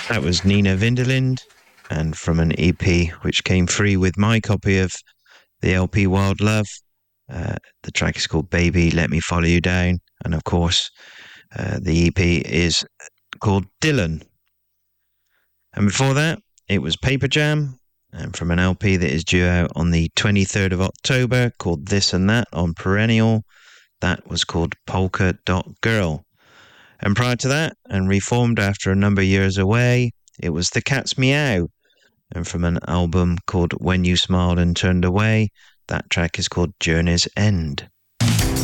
That was Nina Vinderlind, and from an EP which came free with my copy of the LP Wild Love. The track is called Baby Let Me Follow You Down, and of course the EP is called Dylan. And before that it was Paper Jam, and from an LP that is due out on the 23rd of October called This and That on Perennial, that was called Polka Dot Girl. And prior to that, and reformed after a number of years away, it was The Cat's Meow, and from an album called When You Smiled and Turned Away, that track is called Journey's End.